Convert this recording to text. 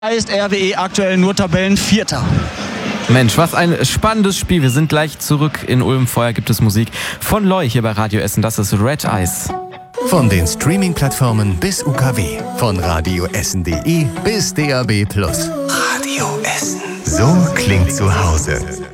Heißt RWE aktuell nur Tabellenvierter. Mensch, was ein spannendes Spiel. Wir sind gleich zurück in Ulm. Vorher gibt es Musik von Loy hier bei Radio Essen. Das ist Red Eyes. Von den Streaming-Plattformen bis UKW. Von radioessen.de bis DAB+. Radio Essen. So klingt zu Hause.